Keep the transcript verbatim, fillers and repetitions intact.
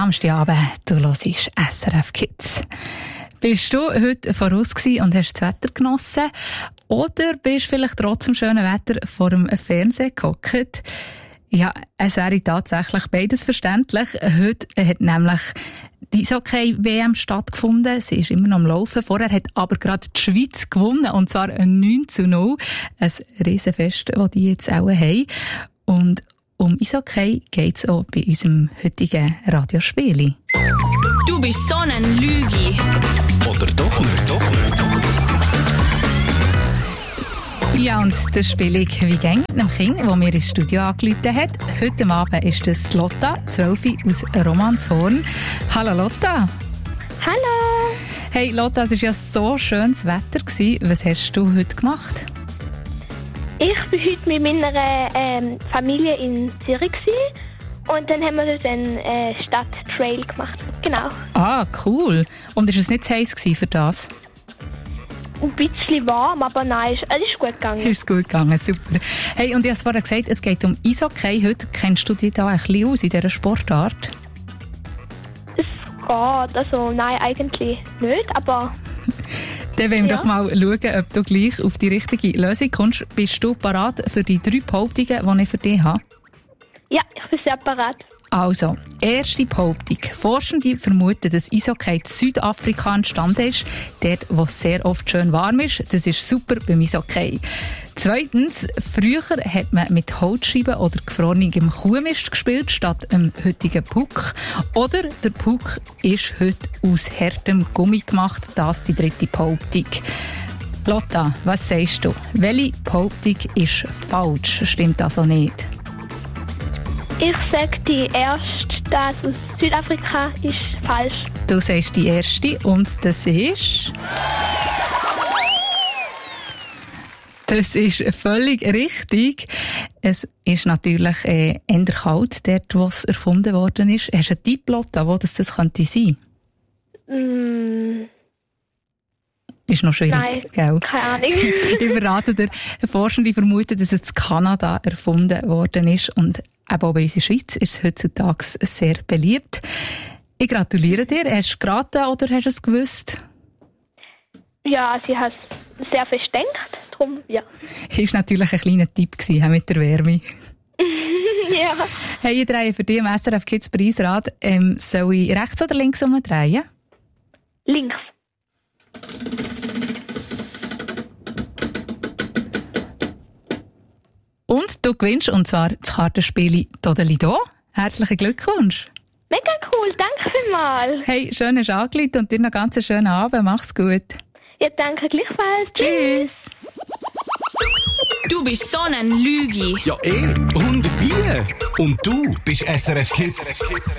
Samstagabend, du hörst S R F Kids. Bist du heute voraus gewesen und hast das Wetter genossen? Oder bist du vielleicht trotz dem schönen Wetter vor dem Fernseher gehockt? Ja, es wäre tatsächlich beides verständlich. Heute hat nämlich die Eishockey-W M stattgefunden. Sie ist immer noch am Laufen. Vorher hat aber gerade die Schweiz gewonnen, und zwar neun zu null. Ein Riesenfest, das die jetzt auch haben. Und um Eishockey geht es auch bei unserem heutigen Radiospiel. Du bist so ein Lügi. Oder doch nicht? Doch nicht. Ja, und das spiele ich wie gäng einem Kind, das mir ins Studio angerufen hat. Heute Abend ist das Lotta, zwölf aus Romanshorn. Hallo Lotta. Hallo. Hey Lotta, es war ja so schönes Wetter. Was hast du heute gemacht? Ich war heute mit meiner ähm, Familie in Zürich und dann haben wir dort einen äh, Stadttrail gemacht. Genau. Ah, cool. Und war es nicht zu heiß für das? Ein bisschen warm, aber nein, es ist gut gegangen. Ist gut gegangen, super. Hey, und ich habe es vorher gesagt, es geht um Eishockey. Heute kennst du dich da ein bisschen aus in dieser Sportart? Es geht, also nein, eigentlich nicht, aber... Dann wollen wir ja. doch mal schauen, ob du gleich auf die richtige Lösung kommst. Bist du bereit für die drei Behauptungen, die ich für dich habe? Ja, ich bin sehr bereit. Also, erste Behauptung. Forschende vermuten, dass Eishockey in Südafrika entstanden ist, dort, wo es sehr oft schön warm ist. Das ist super beim Eishockey. Zweitens, früher hat man mit Holzscheiben oder gefrorenem Kuhmist gespielt, statt dem heutigen Puck. Oder der Puck ist heute aus hartem Gummi gemacht. Das ist die dritte Behauptung. Lotta, was sagst du? Welche Behauptung ist falsch? Stimmt also nicht? Ich sage, die erste, das aus Südafrika, ist falsch. Du sagst die erste und das ist... Das ist völlig richtig. Es ist natürlich äh, eher kalt, dort, wo es erfunden worden ist. Hast du einen Tipp, Lotta, wo das, das könnte sein? Mm. Ist noch schwierig, Nein, gell? keine Ahnung. Ich verrate dir, Forschende vermuten, dass es in Kanada erfunden worden ist. Und eben auch bei uns in der Schweiz ist es heutzutage sehr beliebt. Ich gratuliere dir. Hast du geraten oder hast du es gewusst? Ja, sie hat sehr viel gedacht, darum, ja. Das war natürlich ein kleiner Tipp mit der Wärme. Ja. Hey, ich drehe für dich im S R F Kids Preisrad. Ähm, soll ich rechts oder links umdrehen? Links. Und du gewinnst, und zwar das Kartenspiel «Todeli do». Herzlichen Glückwunsch. Mega cool, danke vielmals. Hey, schön hast du angerufen und dir noch ganz einen schönen Abend. Mach's gut. Ja, danke gleichfalls. Tschüss. Du bist so ein Lügi. Ja, eh. Und wie? Und du bist S R F Kids.